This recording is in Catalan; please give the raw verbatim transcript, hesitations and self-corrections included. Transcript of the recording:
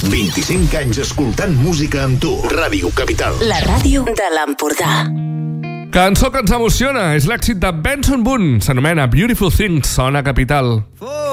vint-i-cinc anys escoltant música amb tu. Ràdio Capital. La ràdio de l'Empordà. Cançó que ens emociona. És l'èxit de Benson Boone. S'anomena Beautiful Things. Sona Capital.